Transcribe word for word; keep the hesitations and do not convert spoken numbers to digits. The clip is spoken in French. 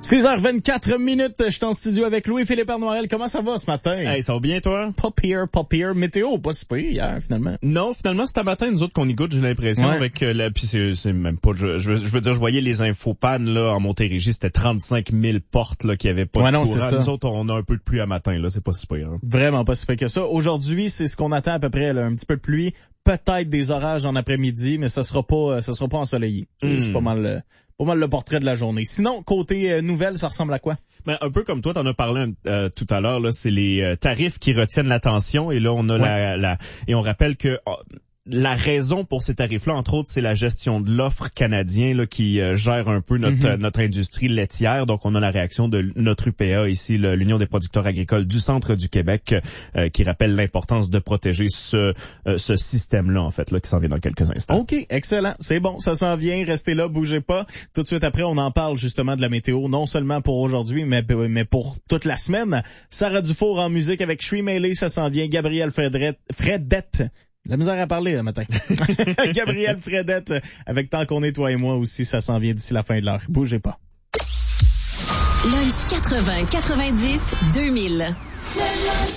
six heures vingt-quatre minutes, je suis en studio avec Louis-Philippe Arnoirel. Comment ça va ce matin? Hey, ça va bien, toi? Pas pire, pas pire. Météo, pas si pire hier, finalement. Non, finalement, c'est à matin, nous autres, qu'on y goûte, j'ai l'impression, Ouais. avec euh, la, puis c'est, c'est même pas, je, je, veux- je veux dire, je voyais les infopannes, là, en Montérégie, c'était trente-cinq mille portes, là, qui avaient pas Ouais, de non, courant. c'est ça. Nous autres, on a un peu de pluie à matin, là, c'est pas si pire, hein. Vraiment pas si pire que ça. Aujourd'hui, c'est ce qu'on attend à peu près, là, un petit peu de pluie, peut-être des orages en après-midi, mais ça sera pas, euh, ça sera pas ensoleillé. Mm. C'est pas mal, euh, pas mal le portrait de la journée. Sinon, côté euh, nouvelles, ça ressemble à quoi? Ben, un peu comme toi, t'en as parlé euh, tout à l'heure, là, c'est les euh, tarifs qui retiennent l'attention, et là, on a Ouais. la, la, et on rappelle que, oh, la raison pour ces tarifs-là, entre autres, c'est la gestion de l'offre canadien là, qui euh, gère un peu notre Mm-hmm. euh, notre industrie laitière. Donc, on a la réaction de notre U P A ici, le- l'Union des producteurs agricoles du centre du Québec, euh, qui rappelle l'importance de protéger ce euh, ce système-là, en fait, là, qui s'en vient dans quelques instants. OK, excellent. C'est bon, ça s'en vient. Restez là, bougez pas. Tout de suite après, on en parle justement de la météo, non seulement pour aujourd'hui, mais, mais pour toute la semaine. Sarah Dufour en musique avec Shree Mailey, ça s'en vient. Gabriel Fredette, Fredette. La misère à parler le matin. Gabriel Fredette, avec Tant qu'on est toi et moi aussi, ça s'en vient d'ici la fin de l'heure. Bougez pas. Lunch quatre-vingts quatre-vingt-dix deux mille.